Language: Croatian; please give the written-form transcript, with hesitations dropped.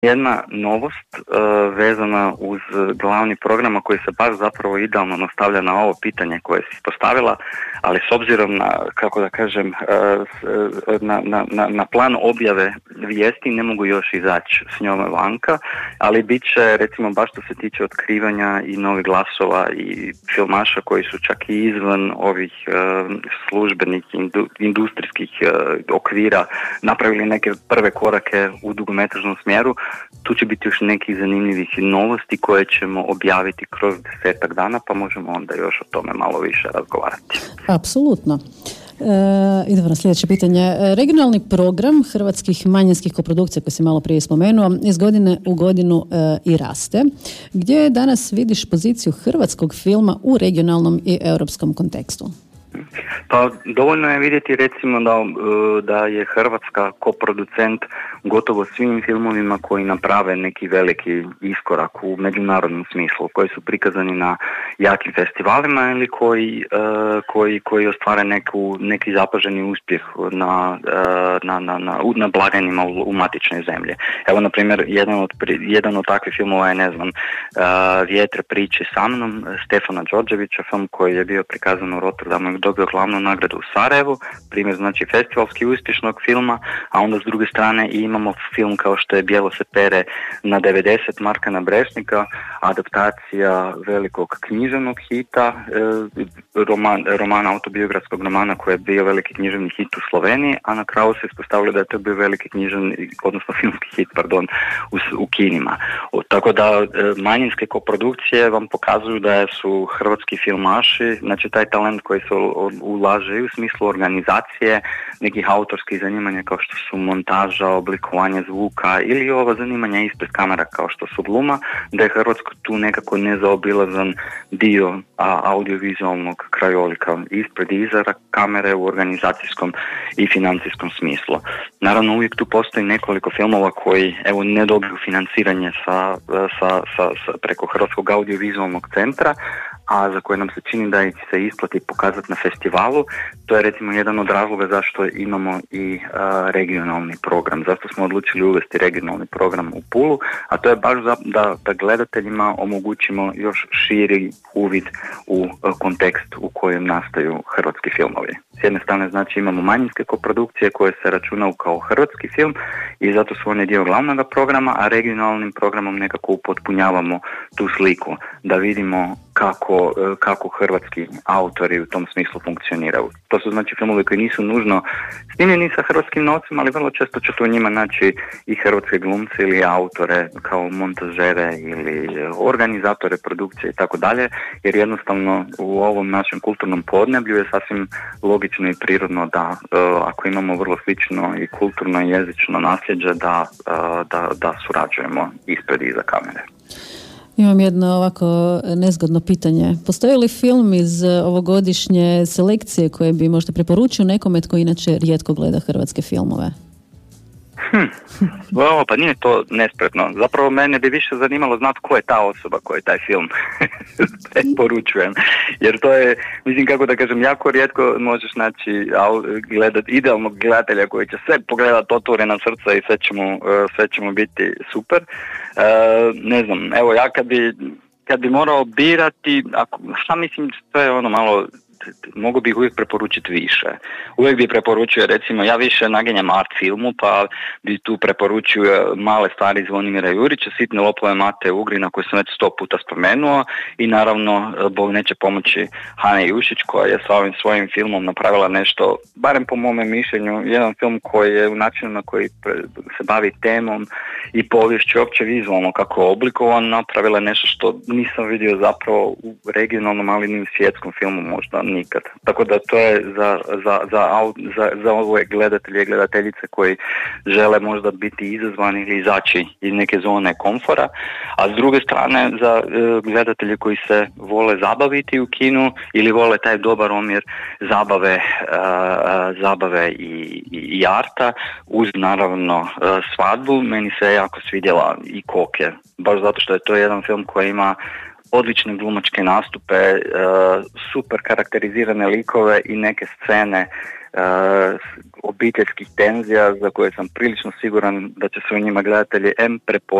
Jedna novost vezana uz glavni program koji se baš zapravo idealno nastavlja na ovo pitanje koje si postavila, ali s obzirom na, kako da kažem, na plan objave vijesti ne mogu još izaći s njome vanka, ali bit će, recimo, baš što se tiče otkrivanja i novih glasova i filmaša koji su čak i izvan ovih službenih industrijskih okvira napravili neke prve korake u dugometražnom smjeru. Tu će biti još nekih zanimljivih novosti koje ćemo objaviti kroz 10 dana, pa možemo onda još o tome malo više razgovarati. Apsolutno. Idemo na sljedeće pitanje. Regionalni program hrvatskih manjinskih koprodukcija koji si malo prije spomenuo iz godine u godinu i raste. Gdje danas vidiš poziciju hrvatskog filma u regionalnom i europskom kontekstu? Pa dovoljno je vidjeti recimo da je Hrvatska koproducent gotovo svim filmovima koji naprave neki veliki iskorak u međunarodnom smislu, koji su prikazani na jakim festivalima ili koji ostvare neki zapaženi uspjeh na blagajnima u matičnoj zemlji. Evo, na primjer, jedan od takvih filmova je, Vjetre priče sa mnom, Stefana Đorđevića, film koji je bio prikazan u Rotterdamu i dobio glavnu nagradu u Sarajevu, primjer znači festivalski uspješnog filma, a onda s druge strane imamo film kao što je Bijelo se pere na 90 Markana Brešnika, adaptacija velikog književnog hita, romana, autobiografskog romana koji je bio veliki književni hit u Sloveniji, a na kraju se ispostavilo da je to bio veliki književni, odnosno filmski hit, u kinima. Tako da manjinske koprodukcije vam pokazuju da su hrvatski filmaši, znači taj talent koji se ulaže u smislu organizacije, nekih autorskih zanimanja kao što su montaža, oblikovanje zvuka ili ova zanimanja ispred kamera kao što su gluma, da je Hrvatsko tu nekako nezaobilazan dio audiovizualnog krajolika ispred i iza kamere u organizacijskom i financijskom smislu. Naravno, uvijek tu postoji nekoliko filmova koji ne dobiju financiranje preko Hrvatskog audiovizualnog centra, a za koje nam se čini da ih se isplati pokazati na festivalu. To je recimo jedan od razloga zašto imamo i regionalni program. Zašto smo odlučili uvesti regionalni program u Pulu, a to je baš da gledateljima omogućimo još širi uvid u kontekst u kojem nastaju hrvatski filmovi. S jedne strane znači imamo manjinske koprodukcije koje se računaju kao hrvatski film i zato su one dio glavnog programa, a regionalnim programom nekako upotpunjavamo tu sliku, da vidimo kako hrvatski autori u tom smislu funkcioniraju. To su znači filmovi koji nisu nužno snimljeni sa hrvatskim novcem, ali vrlo često ćete u njima naći i hrvatske glumce ili autore kao montažere ili organizatore produkcije i tako dalje, jer jednostavno u ovom našem kulturnom podneblju je sasvim logično i prirodno da ako imamo vrlo slično i kulturno i jezično nasljeđe da surađujemo ispred i iza kamere. Imam jedno ovako nezgodno pitanje. Postoji li film iz ovogodišnje selekcije koje bi možda preporučio nekome tko inače rijetko gleda hrvatske filmove? Pa nije to nespretno. Zapravo mene bi više zanimalo znati ko je ta osoba koja taj film preporučujem. Jer to je, mislim, kako da kažem, jako rijetko možeš naći idealnog gledatelja koji će sve pogledati otvorena srca i sve će mu biti super. Ne znam, evo ja kad bi morao birati, mislim, to je ono malo, mogu bih uvijek preporučiti više. Uvijek bi preporučio, recimo, ja više nagenjam art filmu, pa bi tu preporučio Male stvari Zvonimira Jurića, Sitne lopove Mate Ugrina koji sam već 100 puta spomenuo i naravno Bog neće pomoći Hane Jušić koja je sa ovim svojim filmom napravila nešto, barem po mome mišljenju, jedan film koji je u načinu na koji se bavi temom i poviješću opće vizualno kako je oblikovan, napravila nešto što nisam vidio zapravo u regionalnom, ali ni u svjetskom filmu možda nikad. Tako da to je za ove gledatelje i gledateljice koji žele možda biti izazvani ili izaći iz neke zone komfora, a s druge strane za gledatelje koji se vole zabaviti u kinu ili vole taj dobar omjer zabave i arta uz naravno svadbu. Meni se jako svidjela i Koke, baš zato što je to jedan film koji ima odlične glumačke nastupe, super karakterizirane likove i neke scene obiteljskih tenzija za koje sam prilično siguran da će se u njima gledatelji